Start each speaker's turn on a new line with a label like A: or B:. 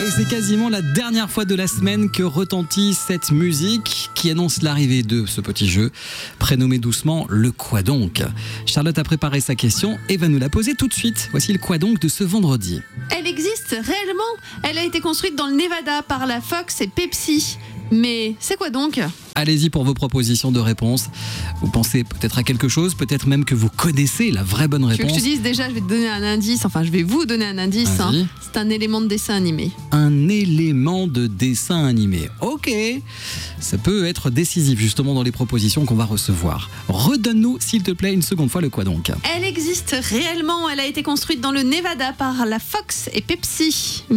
A: Et c'est quasiment la dernière fois de la semaine que retentit cette musique qui annonce l'arrivée de ce petit jeu, prénommé doucement le Quoi donc. Charlotte a préparé sa question et va nous la poser tout de suite. Voici le Quoi donc de ce vendredi.
B: Elle existe réellement. Elle a été construite dans le Nevada par la Fox et Pepsi. Mais c'est quoi donc ?
A: Allez-y pour vos propositions de réponse. Vous pensez peut-être à quelque chose, peut-être même que vous connaissez la vraie bonne réponse.
B: Tu veux que je te dise déjà, je vais te donner un indice, enfin je vais vous donner un indice. C'est un élément de dessin animé.
A: Un élément de dessin animé. Ok, ça peut être décisif justement dans les propositions qu'on va recevoir. Redonne-nous s'il te plaît une seconde fois le Quoi donc.
B: Elle existe réellement, elle a été construite dans le Nevada par la Fox et Pepsi.